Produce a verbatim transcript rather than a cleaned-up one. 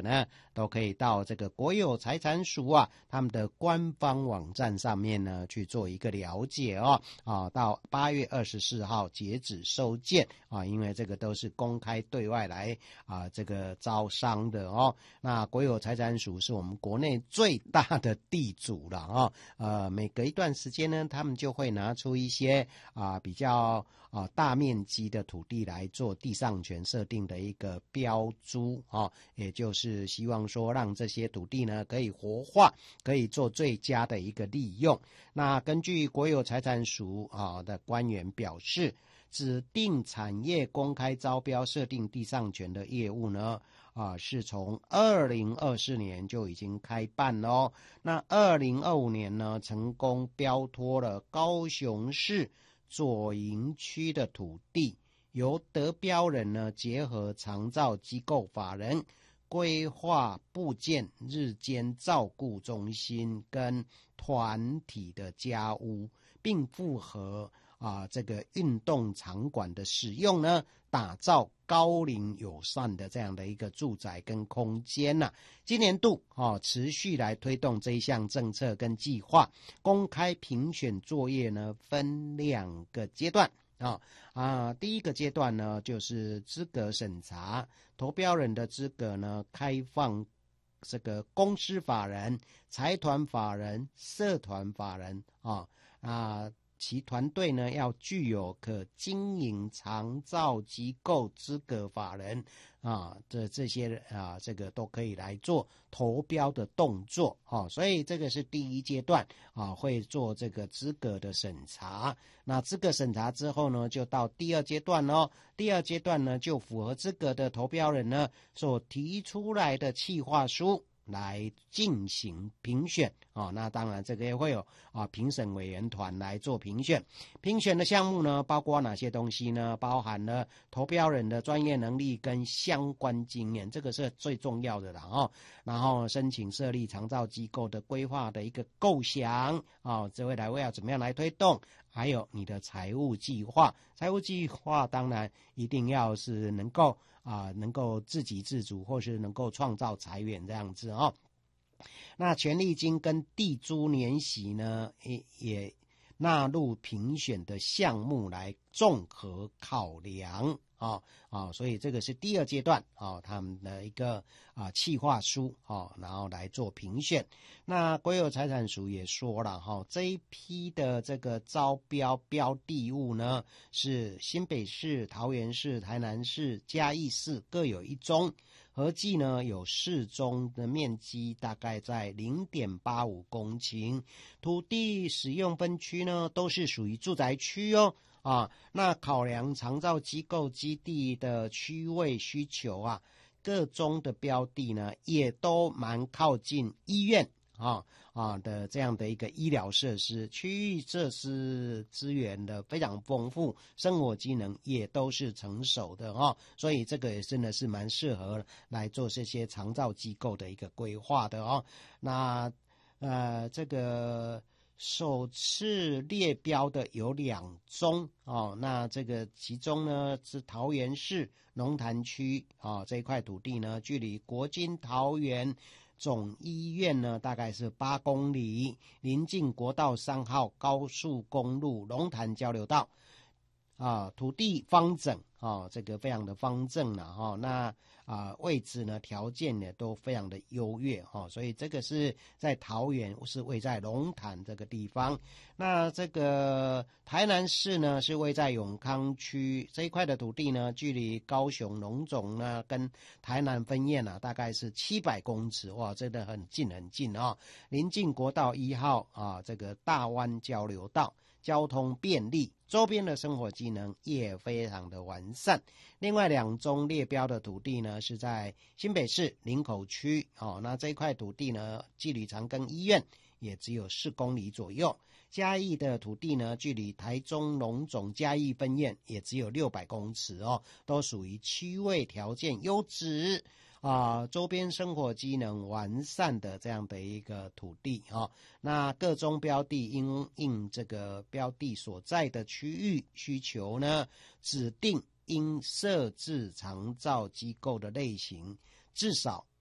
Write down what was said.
呢，都可以到这个国有财产署啊他们的官方网站上面呢去做一个了解哦。啊，到八月二十四号截止收件啊，因为这个都是公开对外来啊这个招商的哦。那国有财产署是我们国内最大的地主了哦。呃，每隔一段时间呢，他们就会拿出一些啊比较啊大面积的土地来做地上权设定的一个标租啊，也就是希望说让这些土地呢可以活化，可以做最佳的一个利用。那根据国有财产署啊的官员表示，指定产业公开招标设定地上权的业务呢，啊，是从二零二四年就已经开办了哦。那二零二五年呢，成功标托了高雄市左营区的土地，由得标人呢结合长照机构法人规划部件日间照顾中心跟团体的家屋，并符合啊这个运动场馆的使用呢，打造高龄友善的这样的一个住宅跟空间呐、啊。今年度啊持续来推动这一项政策跟计划，公开评选作业呢分两个阶段。啊啊，第一个阶段呢，就是资格审查，投标人的资格呢，开放这个公司法人、财团法人、社团法人啊啊，其团队呢要具有可经营长照机构资格法人啊，这这些啊，这个都可以来做投标的动作啊，所以这个是第一阶段啊，会做这个资格的审查。那资格审查之后呢，就到第二阶段哦。第二阶段呢，就符合资格的投标人呢所提出来的企划书来进行评选啊、哦，那当然这个也会有啊评审委员团来做评选。评选的项目呢，包括哪些东西呢？包含了投标人的专业能力跟相关经验，这个是最重要的啦哦。然后申请设立长照机构的规划的一个构想啊、哦，这未来会要怎么样来推动？还有你的财务计划，财务计划当然一定要是能够啊、呃，能够自给自足，或是能够创造财源这样子哦。那权利金跟地租年息呢，也也纳入评选的项目来综合考量啊啊，所以这个是第二阶段啊，他们的一个啊企划书啊，然后来做评选。那国有财产署也说了哈，这一批的这个招标标的物呢，是新北市、桃园市、台南市、嘉义市各有一宗。合计呢有四宗的面积大概在 零点八五公顷，土地使用分区呢都是属于住宅区哦啊。那考量长照机构基地的区位需求啊，各宗的标的呢也都蛮靠近医院啊啊的这样的一个医疗设施，区域设施资源的非常丰富，生活机能也都是成熟的哦，所以这个也真的是蛮适合来做这些长照机构的一个规划的哦。那呃这个首次列标的有两宗哦，那这个其中呢是桃园市龙潭区啊、哦、这一块土地呢，距离国军桃园总医院呢大概是八公里，临近国道三号高速公路龙潭交流道啊，土地方整啊，这个非常的方正了哈、哦。那啊位置呢条件呢都非常的优越哈、哦，所以这个是在桃园，是位在龙潭这个地方。那这个台南市呢是位在永康区，这一块的土地呢，距离高雄龙总呢跟台南分院啊大概是七百公尺，哇，真的很近很近啊、哦，临近国道一号啊，这个大湾交流道。交通便利，周边的生活机能也非常的完善。另外两宗列标的土地呢，是在新北市林口区哦，那这一块土地呢，距离长庚医院也只有四公里左右。嘉义的土地呢，距离台中龙总嘉义分院也只有六百公尺哦，都属于区位条件优质。啊，周边生活机能完善的这样的一个土地啊，那各宗标的因应这个标的所在的区域需求呢，指定应设置长照机构的类型，至少